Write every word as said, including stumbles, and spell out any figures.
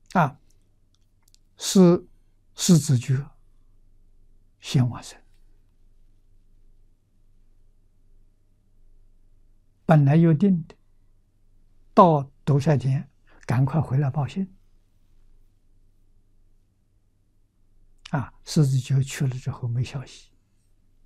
啊，是是自觉先往生，本来有定的，到斗赛前赶快回来报信。啊，狮子就去了之后没消息。